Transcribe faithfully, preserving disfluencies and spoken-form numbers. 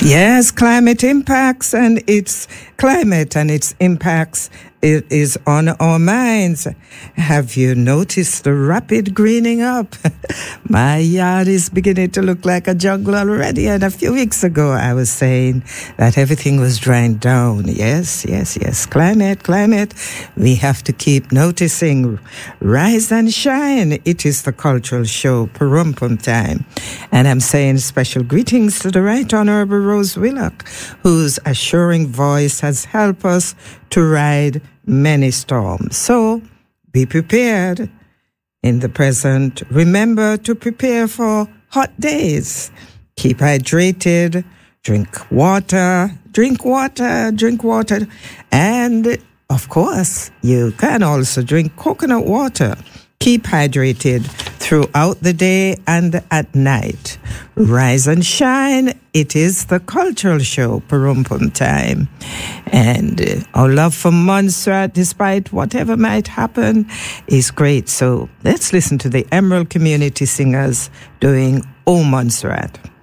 Yes, climate impacts and its climate and its impacts it is on our minds. Have you noticed the rapid greening up? My yard is beginning to look like a jungle already. And a few weeks ago, I was saying that everything was drying down. Yes, yes, yes. Climate, climate. We have to keep noticing. Rise and shine. It is the cultural show, Parumpum Time. And I'm saying special greetings to the Right Honorable Rose Willock, whose assuring voice has helped us to ride many storms. So be prepared in the present. Remember to prepare for hot days. Keep hydrated. Drink water. Drink water. Drink water. And, of course, you can also drink coconut water. Keep hydrated throughout the day and at night. Rise and shine. It is the cultural show, Parumpum Time. And uh, our love for Montserrat, despite whatever might happen, is great. So let's listen to the Emerald Community Singers doing Oh Montserrat.